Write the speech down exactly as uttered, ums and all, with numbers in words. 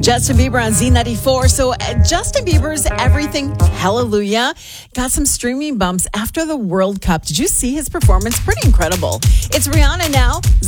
Justin Bieber on Z ninety-four. So uh, Justin Bieber's Everything Hallelujah got some streaming bumps after the World Cup. Did you see his performance? Pretty incredible. It's Rihanna now.